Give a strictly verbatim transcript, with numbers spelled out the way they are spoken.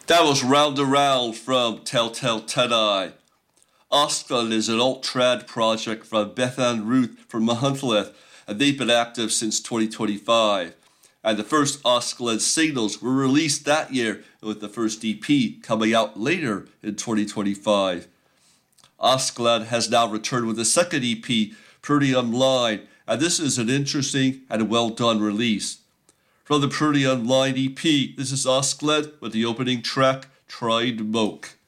That was Round Around from Telltale Ted-Eye. Osclan is an alt-trad project from Beth Ann Ruth from Mahuntleth, and they've been active since twenty twenty-five. And the first Osclan singles were released that year, with the first E P coming out later in twenty twenty-five. Osclan has now returned with a second E P, Pretty Online, and this is an interesting and well-done release. From the Pretty Online E P, this is Osclan with the opening track, Tried Moke.